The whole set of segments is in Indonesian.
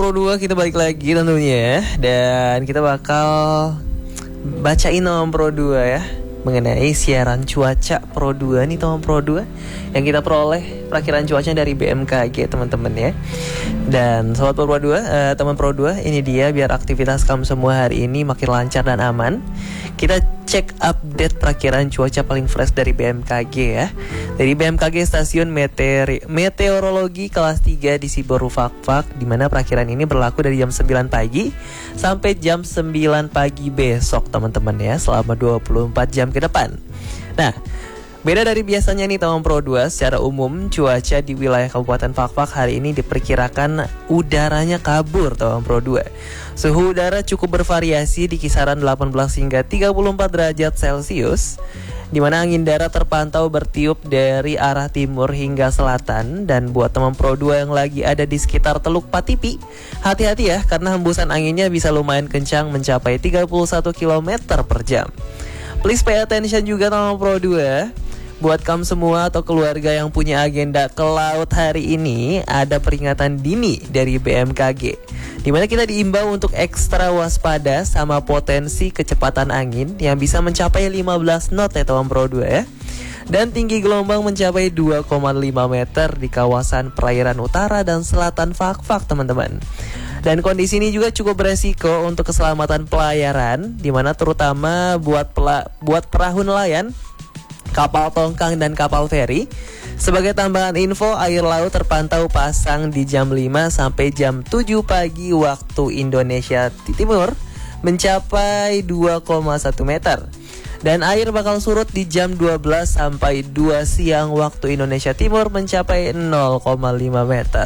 Pro 2 kita balik lagi tentunya. Dan kita bakal bacain Tomam Pro 2 ya, mengenai siaran cuaca Pro 2 nih, Tomam Pro 2 yang kita peroleh perakiran cuaca dari BMKG teman-teman ya. Dan Sobat Pro 2, teman Pro 2, ini dia biar aktivitas kamu semua hari ini makin lancar dan aman. Kita cek update perakiran cuaca paling fresh dari BMKG ya. Dari BMKG Stasiun Meteorologi kelas 3 di Siberut Fakfak, di mana perakiran ini berlaku dari jam 9 pagi sampai jam 9 pagi besok teman-teman ya, selama 24 jam ke depan. Nah, beda dari biasanya nih Tomam Pro 2, secara umum cuaca di wilayah Kabupaten Fakfak hari ini diperkirakan udaranya kabur Tomam Pro 2. Suhu udara cukup bervariasi di kisaran 18 hingga 34 derajat Celcius, di mana angin darat terpantau bertiup dari arah timur hingga selatan. Dan buat Tomam Pro 2 yang lagi ada di sekitar Teluk Patipi, hati-hati ya, karena hembusan anginnya bisa lumayan kencang mencapai 31 km per jam. Please pay attention juga Tomam Pro 2. Buat kamu semua atau keluarga yang punya agenda ke laut hari ini, ada peringatan dini dari BMKG, dimana kita diimbau untuk ekstra waspada sama potensi kecepatan angin yang bisa mencapai 15 knot ya Tomam Pro 2 ya. Dan tinggi gelombang mencapai 2,5 meter di kawasan perairan utara dan selatan Fakfak teman-teman. Dan kondisi ini juga cukup beresiko untuk keselamatan pelayaran, dimana terutama buat perahu nelayan, kapal tongkang dan kapal feri. Sebagai tambahan info, air laut terpantau pasang di jam 5 sampai jam 7 pagi waktu Indonesia Timur mencapai 2,1 meter. Dan air bakal surut di jam 12 sampai 2 siang waktu Indonesia Timur mencapai 0,5 meter.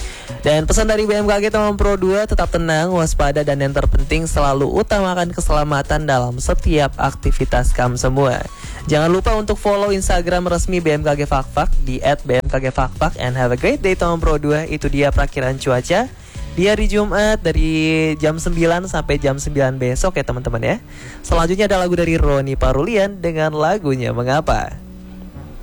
Dan pesan dari BMKG Tomam Pro 2, tetap tenang, waspada, dan yang terpenting selalu utamakan keselamatan dalam setiap aktivitas kamu semua. Jangan lupa untuk follow Instagram resmi BMKG Fakfak di @bmkgfakfak, and have a great day Tomam Pro 2. Itu dia perakiran cuaca di hari Jumat dari jam 9 sampai jam 9 besok ya teman-teman ya. Selanjutnya ada lagu dari Roni Parulian dengan lagunya Mengapa.